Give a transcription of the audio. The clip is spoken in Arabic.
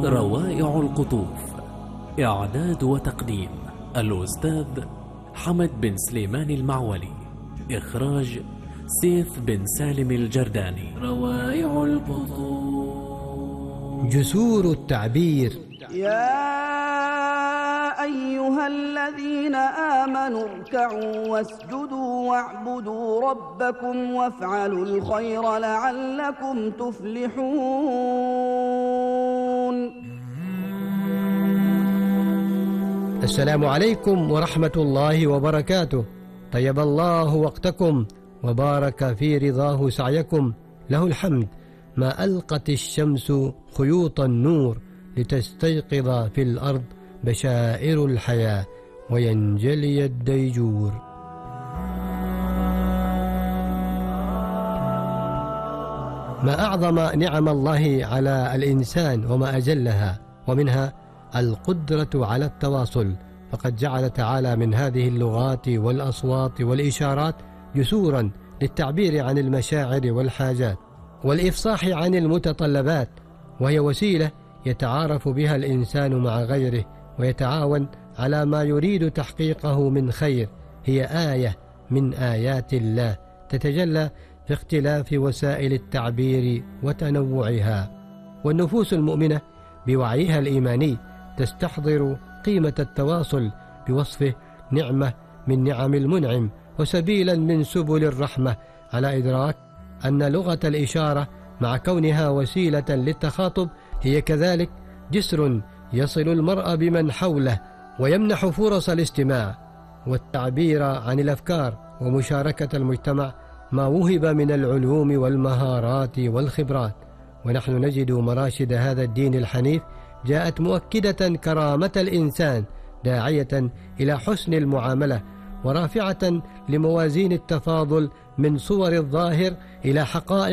روائع القطوف. إعداد وتقديم الأستاذ حمد بن سليمان المعولي. إخراج سيف بن سالم الجرداني. روائع القطوف. جسور التعبير. يا أيها الذين آمنوا اركعوا واسجدوا واعبدوا ربكم وافعلوا الخير لعلكم تفلحون. السلام عليكم ورحمة الله وبركاته. طيب الله وقتكم وبارك في رضاه سعيكم. له الحمد ما ألقت الشمس خيوط النور لتستيقظ في الأرض بشائر الحياة وينجلي الديجور. ما أعظم نعم الله على الإنسان وما أجلها، ومنها القدرة على التواصل، فقد جعل تعالى من هذه اللغات والأصوات والإشارات جسورا للتعبير عن المشاعر والحاجات والإفصاح عن المتطلبات، وهي وسيلة يتعارف بها الإنسان مع غيره ويتعاون على ما يريد تحقيقه من خير. هي آية من آيات الله تتجلى في اختلاف وسائل التعبير وتنوعها، والنفوس المؤمنة بوعيها الإيماني تستحضر قيمة التواصل بوصفه نعمة من نعم المنعم وسبيلا من سبل الرحمة، على إدراك أن لغة الإشارة مع كونها وسيلة للتخاطب هي كذلك جسر يصل المرء بمن حوله ويمنح فرص الاستماع والتعبير عن الأفكار ومشاركة المجتمع ما وهب من العلوم والمهارات والخبرات. ونحن نجد مراشد هذا الدين الحنيف جاءت مؤكدة كرامة الإنسان، داعية إلى حسن المعاملة ورافعة لموازين التفاضل من صور الظاهر إلى حقائق